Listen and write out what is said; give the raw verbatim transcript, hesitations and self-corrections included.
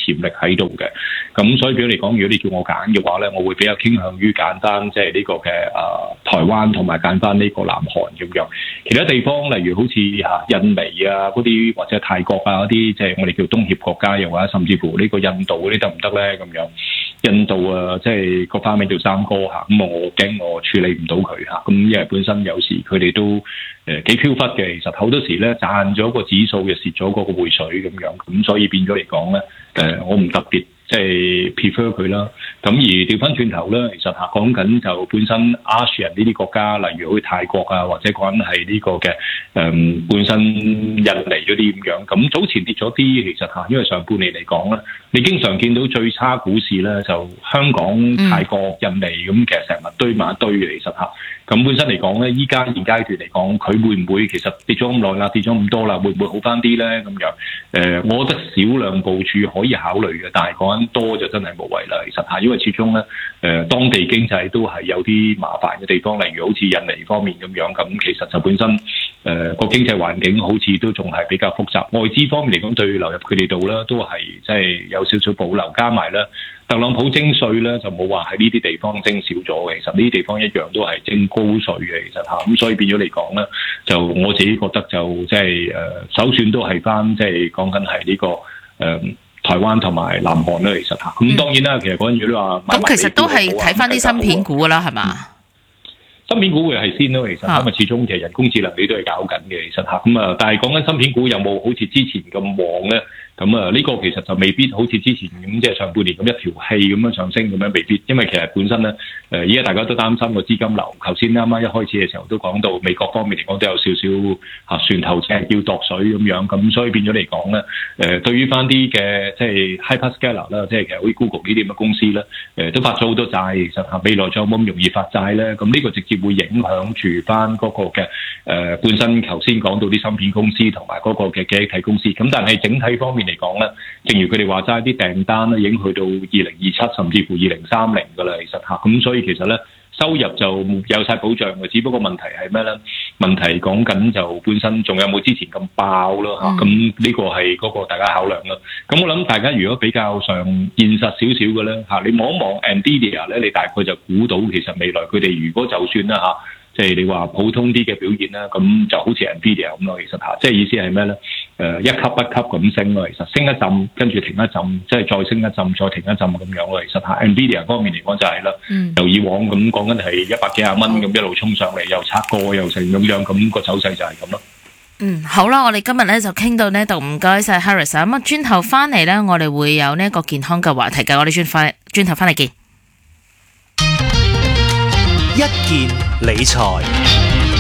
潛力喺度嘅。咁所以俾你嚟講，如果你叫我揀嘅話咧，我會比較傾向於揀翻即係呢個嘅誒、呃、台灣同埋揀翻呢個南韓咁樣。其他地方例如好似嚇印尼啊嗰啲或者泰國啊嗰啲，即係我哋叫東協國家，又或者甚至乎呢個印度嗰啲得唔得咧？咁樣印度啊，即係個花名叫三哥嚇，咁我驚我處理唔到佢嚇，咁因為本身有時佢哋都誒幾飄忽嘅，其實好多時咧賺咗個指數，又蝕咗嗰個匯水咁樣，咁所以變咗嚟講咧，誒我唔特別即係 prefer 佢啦。咁而調翻轉頭咧，其實嚇講緊就本身亞洲人呢啲國家，例如好似泰國啊，或者講緊係呢個嘅誒、嗯、本身印尼嗰啲咁樣。咁早前跌咗啲，其實嚇因為上半年嚟講咧，你經常見到最差股市咧就香港、泰國、印尼咁，其實成日堆埋一堆嘅，其實嚇。咁本身嚟講咧，依家現階段嚟講，佢會唔會其實跌咗咁耐啦，跌咗咁多啦，會唔會好翻啲咧？咁樣誒、呃，我覺得少量部署可以考慮嘅，但係講緊多就真係無謂啦。其實嚇，因為始終咧誒、呃，當地經濟都係有啲麻煩嘅地方，例如好似印尼方面咁樣，咁其實就本身誒個、呃、經濟環境好似都仲係比較複雜。外資方面嚟講，對流入佢哋度咧，都係即係有少少保留，加埋咧。特朗普徵稅咧就冇話喺呢啲地方徵少咗嘅，其實呢啲地方一樣都係徵高稅嘅，其實嚇，咁所以變咗嚟講咧，就我自己覺得就即係誒首選都係翻即係講緊係呢個誒、呃、台灣同埋南韓啦，其實嚇，咁當然啦，其實嗰陣如果你話咁其實都係睇翻啲芯片股噶啦，係嘛？ 芯片股會係先咯，其實，因為始終其實人工智能你都係搞緊嘅，其實嚇，咁啊，但係講緊芯片股有冇好似之前咁旺咧？咁啊，呢個其實就未必好似之前咁，即係上半年咁一條氣咁樣上升咁樣，未必，因為其實本身咧，誒依家大家都擔心個資金流。頭先啱啱一開始嘅時候都講到美國方面嚟講都有少少嚇船頭尺要度水咁樣，咁所以變咗嚟講咧，誒對於翻啲嘅即係 hyperscaler 啦，即係其實好似 Google 呢啲咁嘅公司咧，誒都發咗好多債，其實嚇未來仲有冇咁容易發債咧？咁呢個直接會影響住翻嗰個嘅誒本身頭先講到啲芯片公司同埋嗰個嘅記憶體公司，咁但係整體方面嚟講咧，正如佢哋話齋，啲訂單咧已經去到二零二七甚至乎二零三零㗎啦，其實嚇，咁所以其實咧收入就有晒保障嘅，只不過問題係咩咧？問題講緊就本身仲有冇之前咁爆咯嚇，咁呢個係嗰個大家考量啦。咁我諗大家如果比較上現實少少嘅咧嚇，你望一望 Nvidia 咧，你大概就估到其實未來佢哋如果就算啦嚇。即係你話普通啲嘅表現啦，咁就好似 Nvidia 咁咯，其實嚇，即係意思係咩咧？誒一級一級咁升咯，其實升一陣，跟住停一陣，即係再升一陣，再停一陣咁樣咯，其實嚇。Nvidia 方面嚟講就係啦，由以往咁講緊係一百幾廿蚊咁一路衝上嚟，又拆過又成咁樣，咁個走勢就係咁咯。 嗯，好啦，我哋今日咧就傾到呢度，唔該晒 Harris。咁啊，轉頭翻嚟咧，我哋會有呢一個健康嘅話題嘅，我哋轉翻轉頭翻嚟見。 一件理財。